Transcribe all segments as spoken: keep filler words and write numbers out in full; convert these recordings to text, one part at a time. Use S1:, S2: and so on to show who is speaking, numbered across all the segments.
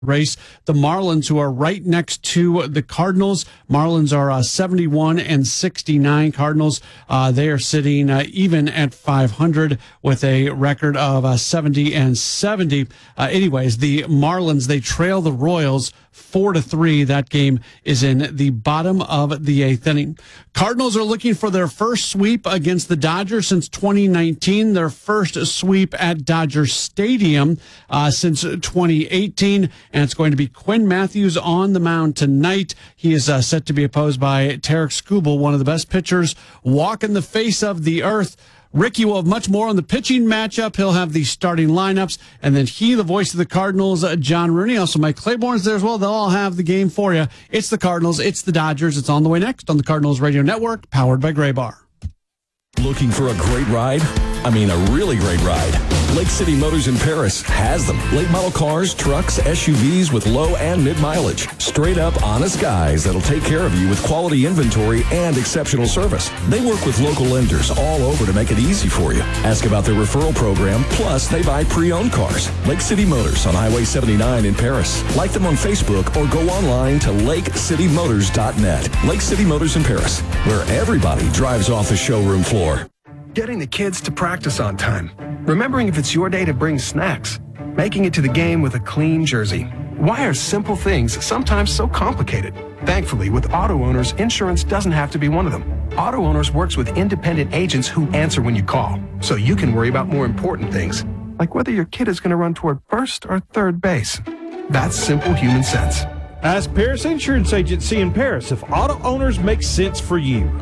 S1: race. The Marlins, who are right next to the Cardinals. Marlins are uh, seventy-one and sixty-nine. Cardinals, uh, they are sitting uh, even at five hundred with a record of uh, seventy and seventy. Uh, anyways, the Marlins, they trail the Royals four to three. That game is in the bottom of the eighth inning. Cardinals are looking for their first sweep against the Dodgers since twenty nineteen. Their first sweep at Dodger Stadium uh, since twenty eighteen. And it's going to be Quinn Matthews on the mound tonight. He is uh, set to be opposed by Tarek Skubal, one of the best pitchers walking the face of the earth. Ricky will have much more on the pitching matchup. He'll have the starting lineups. And then he, the voice of the Cardinals, uh, John Rooney. Also, Mike Claiborne's there as well. They'll all have the game for you. It's the Cardinals. It's the Dodgers. It's on the way next on the Cardinals Radio Network, powered by Gray Bar.
S2: Looking for a great ride? I mean, a really great ride. Lake City Motors in Paris has them. Late model cars, trucks, S U Vs with low and mid mileage. Straight up honest guys that'll take care of you with quality inventory and exceptional service. They work with local lenders all over to make it easy for you. Ask about their referral program, plus they buy pre-owned cars. Lake City Motors on Highway seventy-nine in Paris. Like them on Facebook or go online to lake city motors dot net. Lake City Motors in Paris, where everybody drives off the showroom floor.
S3: Getting the kids to practice on time. Remembering if it's your day to bring snacks. Making it to the game with a clean jersey. Why are simple things sometimes so complicated? Thankfully, with Auto Owners, insurance doesn't have to be one of them. Auto Owners works with independent agents who answer when you call, so you can worry about more important things, like whether your kid is going to run toward first or third base. That's simple human sense.
S4: Ask Paris Insurance Agency in Paris if Auto Owners makes sense for you.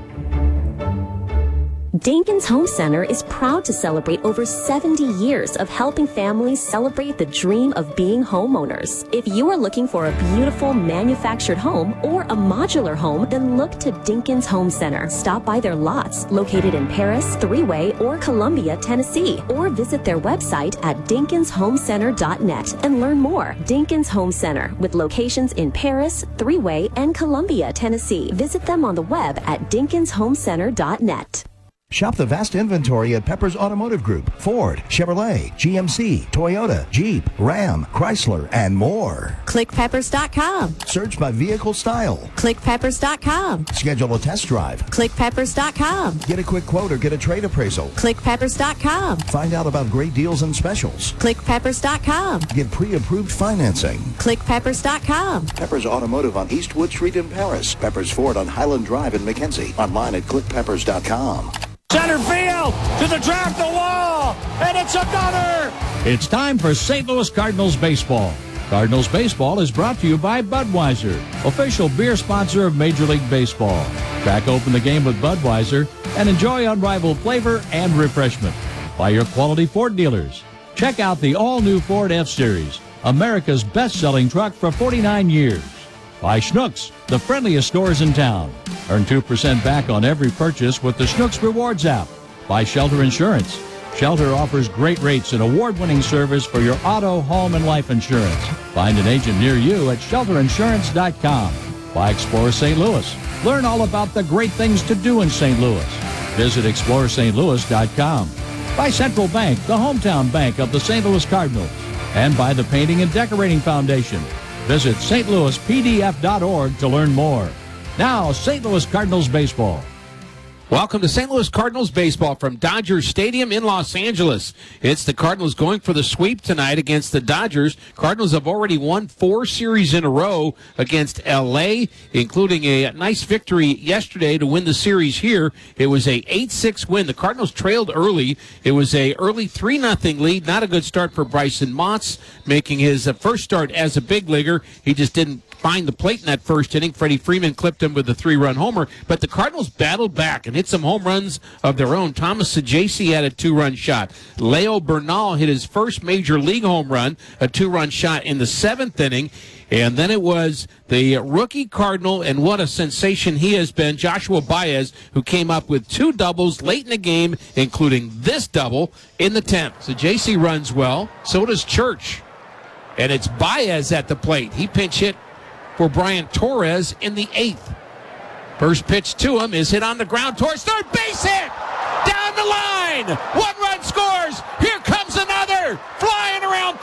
S5: Dinkins Home Center is proud to celebrate over seventy years of helping families celebrate the dream of being homeowners. If you are looking for a beautiful manufactured home or a modular home, then look to Dinkins Home Center. Stop by their lots located in Paris, Three-Way, or Columbia, Tennessee, or visit their website at dinkins home center dot net and learn more. Dinkins Home Center, with locations in Paris, Three-Way, and Columbia, Tennessee. Visit them on the web at dinkins home center dot net.
S6: Shop the vast inventory at Pepper's Automotive Group. Ford, Chevrolet, G M C, Toyota, Jeep, Ram, Chrysler, and more.
S7: click peppers dot com.
S6: Search by vehicle style.
S7: click peppers dot com.
S6: Schedule a test drive.
S7: click peppers dot com.
S6: Get a quick quote or get a trade appraisal.
S7: click peppers dot com.
S6: Find out about great deals and specials.
S7: click peppers dot com.
S6: Get pre-approved financing.
S7: click peppers dot com.
S6: Peppers Automotive on Eastwood Street in Paris. Peppers Ford on Highland Drive in McKenzie. Online at click peppers dot com.
S8: Center field to the track, the wall, and it's another. It's time for Saint Louis Cardinals baseball. Cardinals baseball is brought to you by Budweiser, official beer sponsor of Major League Baseball. Crack open the game with Budweiser and enjoy unrivaled flavor and refreshment. By your quality Ford dealers. Check out the all-new Ford F-Series, America's best-selling truck for forty-nine years. By Schnucks, the friendliest stores in town. Earn two percent back on every purchase with the Schnucks Rewards app. By Shelter Insurance. Shelter offers great rates and award-winning service for your auto, home, and life insurance. Find an agent near you at shelter insurance dot com. By Explore Saint Louis. Learn all about the great things to do in Saint Louis. Visit explore st louis dot com. By Central Bank, the hometown bank of the Saint Louis Cardinals. And by the Painting and Decorating Foundation. Visit st louis p d f dot org to learn more. Now, Saint Louis Cardinals baseball.
S9: Welcome to Saint Louis Cardinals baseball from Dodger Stadium in Los Angeles. It's the Cardinals going for the sweep tonight against the Dodgers. Cardinals have already won four series in a row against L A, including a nice victory yesterday to win the series here. It was a eight six win. The Cardinals trailed early. It was a early three nothing lead. Not a good start for Bryson Motts, making his first start as a big leaguer. He just didn't find the plate in that first inning. Freddie Freeman clipped him with a three-run homer, but the Cardinals battled back and hit some home runs of their own. Thomas Saggese had a two-run shot. Leo Bernal hit his first major league home run, a two-run shot in the seventh inning. And then it was the rookie Cardinal, and what a sensation he has been, Joshua Baez, who came up with two doubles late in the game, including this double in the tenth. Saggese runs well. So does Church. And it's Baez at the plate. He pinch hit for Brian Torres in the eighth. First pitch to him is hit on the ground towards third base hit! Down the line! One run scores! Here comes another! Flying around third base!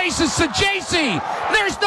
S9: races to J C. There's no